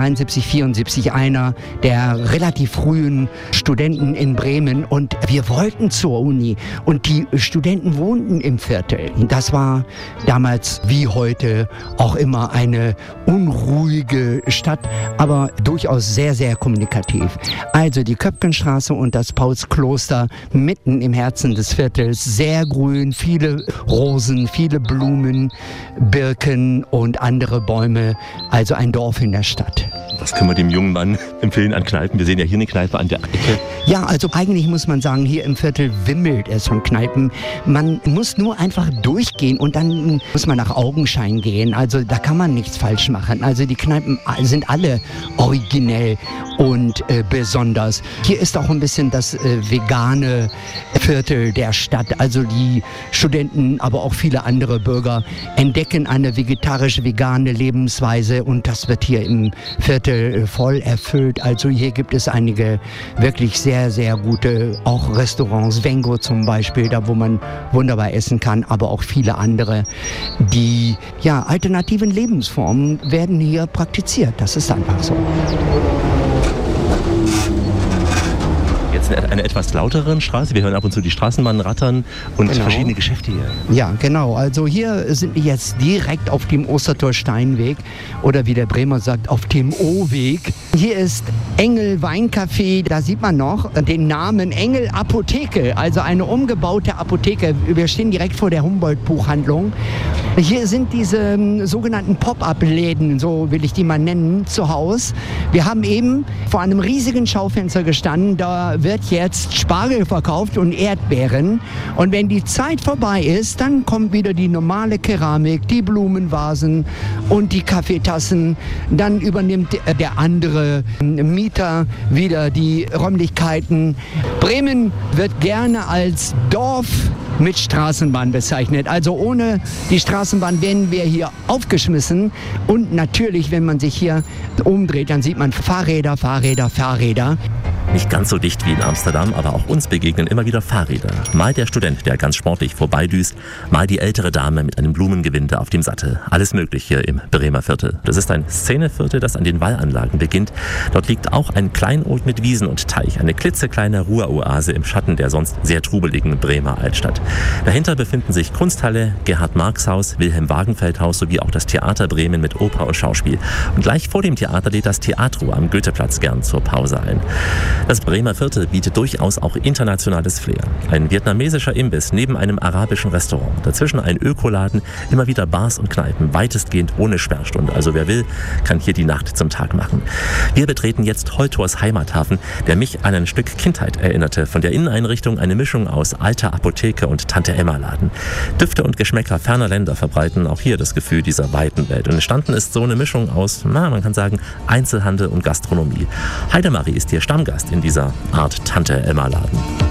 1973, 74 einer der relativ frühen Studenten in Bremen und wir wollten zur Uni und die Studenten wohnten im Viertel. Das war damals wie heute auch immer eine unruhige Stadt, aber durchaus sehr, sehr kommunikativ. Also die Köpkenstraße und das Paulskloster mitten im Herzen des Viertels, sehr grün, viele Rosen, viele Blumen, Birken und andere Bäume, also ein Dorf in der Stadt. Was können wir dem jungen Mann empfehlen an Kneipen? Wir sehen ja hier eine Kneipe an der Ecke. Ja, also eigentlich muss man sagen, hier im Viertel wimmelt es von Kneipen. Man muss nur einfach durchgehen und dann muss man nach Augenschein gehen. Also da kann man nichts falsch machen. Also die Kneipen sind alle originell und besonders. Hier ist auch ein bisschen das vegane Viertel der Stadt. Also die Studenten, aber auch viele andere Bürger entdecken eine vegetarisch-vegane Lebensweise und das wird hier im Viertel voll erfüllt. Also hier gibt es einige wirklich sehr, sehr gute auch Restaurants. Vengo zum Beispiel, da wo man wunderbar essen kann, aber auch viele andere. Die alternativen Lebensformen werden hier praktiziert. Das ist einfach so. Jetzt in einer etwas lauteren Straße. Wir hören ab und zu die Straßenbahn rattern und verschiedene Geschäfte hier. Ja, genau. Also hier sind wir jetzt direkt auf dem Ostertor Steinweg oder wie der Bremer sagt, auf dem O-Weg. Hier ist Engel Weincafé. Da sieht man noch den Namen Engel Apotheke, also eine umgebaute Apotheke. Wir stehen direkt vor der Humboldt-Buchhandlung. Hier sind diese sogenannten Pop-up-Läden, so will ich die mal nennen, zu Hause. Wir haben eben vor einem riesigen Schaufenster gestanden. Da wird jetzt Spargel verkauft und Erdbeeren. Und wenn die Zeit vorbei ist, dann kommt wieder die normale Keramik, die Blumenvasen und die Kaffeetassen. Dann übernimmt der andere Mieter wieder die Räumlichkeiten. Bremen wird gerne als Dorf mit Straßenbahn bezeichnet. Also ohne die Straßenbahn werden wir hier aufgeschmissen. Und natürlich, wenn man sich hier umdreht, dann sieht man Fahrräder, Fahrräder, Fahrräder. Nicht ganz so dicht wie in Amsterdam, aber auch uns begegnen immer wieder Fahrräder. Mal der Student, der ganz sportlich vorbeidüst, mal die ältere Dame mit einem Blumengewinde auf dem Sattel. Alles Mögliche hier im Bremer Viertel. Das ist ein Szeneviertel, das an den Wallanlagen beginnt. Dort liegt auch ein Kleinod mit Wiesen und Teich, eine klitzekleine Ruheoase im Schatten der sonst sehr trubeligen Bremer Altstadt. Dahinter befinden sich Kunsthalle, Gerhard-Marx-Haus, Wilhelm-Wagenfeld-Haus sowie auch das Theater Bremen mit Oper und Schauspiel. Und gleich vor dem Theater lädt das Teatro am Goetheplatz gern zur Pause ein. Das Bremer Viertel bietet durchaus auch internationales Flair. Ein vietnamesischer Imbiss neben einem arabischen Restaurant. Dazwischen ein Ökoladen, immer wieder Bars und Kneipen, weitestgehend ohne Sperrstunde. Also wer will, kann hier die Nacht zum Tag machen. Wir betreten jetzt Holtors Heimathafen, der mich an ein Stück Kindheit erinnerte. Von der Inneneinrichtung eine Mischung aus alter Apotheke und Tante-Emma-Laden. Düfte und Geschmäcker ferner Länder verbreiten auch hier das Gefühl dieser weiten Welt. Und entstanden ist so eine Mischung aus, man kann sagen, Einzelhandel und Gastronomie. Heidemarie ist hier Stammgast in dieser Art Tante-Emma-Laden.